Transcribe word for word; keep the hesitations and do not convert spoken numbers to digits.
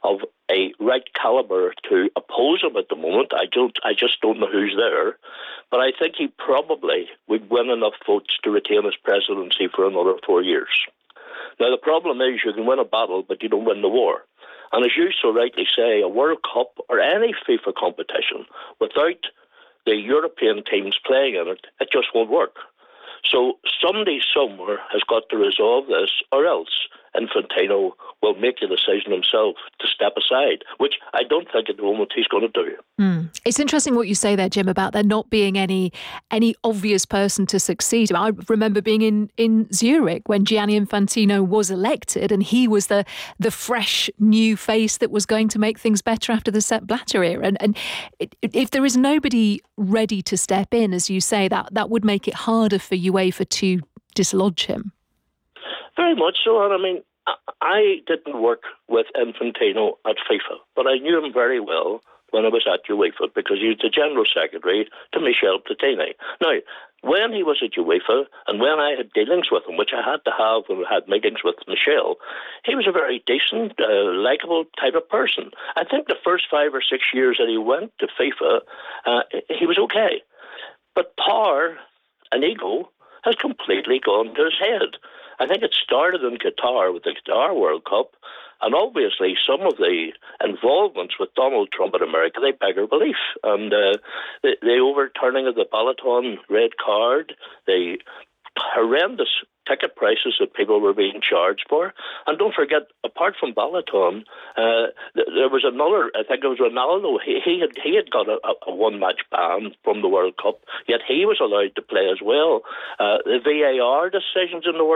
of a right calibre to oppose him at the moment. I don't. I just don't know who's there. But I think he probably would win enough votes to retain his presidency for another four years. Now, the problem is you can win a battle, but you don't win the war. And as you so rightly say, a World Cup or any FIFA competition, without the European teams playing in it, it just won't work. So somebody somewhere has got to resolve this, or else Infantino will make the decision himself to step aside, which I don't think at the moment he's going to do. Mm. It's interesting what you say there, Jim, about there not being any any obvious person to succeed him. I remember being in, in Zurich when Gianni Infantino was elected, and he was the the fresh new face that was going to make things better after the Sepp Blatter era. And, and it, if there is nobody ready to step in, as you say, that, that would make it harder for UEFA to dislodge him. Very much so. And I mean, I didn't work with Infantino at FIFA, but I knew him very well when I was at UEFA because he was the General Secretary to Michel Platini. Now, when he was at UEFA and when I had dealings with him, which I had to have when I had meetings with Michel, he was a very decent, uh, likeable type of person. I think the first five or six years that he went to FIFA, uh, he was okay. But power and ego has completely gone to his head. I think it started in Qatar with the Qatar World Cup, and obviously some of the involvements with Donald Trump in America, they beggar belief. And uh, the, the overturning of the Balaton red card, the horrendous ticket prices that people were being charged for. And don't forget, apart from Balaton, uh, th- there was another, I think it was Ronaldo, he, he had he had got a, a one-match ban from the World Cup, yet he was allowed to play as well. Uh, the V A R decisions in the World